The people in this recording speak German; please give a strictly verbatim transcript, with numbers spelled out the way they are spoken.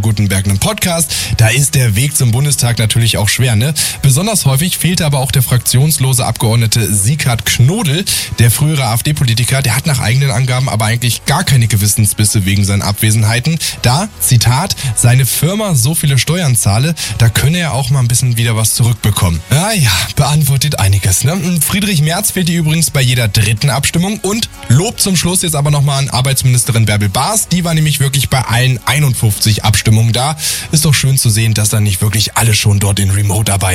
Gutenberg einen Podcast. Da ist der Weg zum Bundestag natürlich auch schwer, ne? Besonders häufig fehlte aber auch der fraktionslose Abgeordnete Sieghard Knodel, der frühere AfD-Politiker. Der hat nach eigenen Angaben aber eigentlich gar keine Gewissensbisse wegen seinen Abwesenheiten. Da, Zitat, seine Firma so viele Steuern zahle, da könne er auch mal ein bisschen wieder was zurückbekommen. Ah ja, beantwortet einiges, ne? Friedrich Merz fehlte übrigens bei jeder dritten Abstimmung und Lob zum Schluss jetzt aber nochmal an Arbeitsministerin Bärbel Baas. Die war nämlich wirklich bei allen einundfünfzig Abstimmungen da. Ist doch schön zu sehen, dass da nicht wirklich alle schon dort in Remote arbeiten.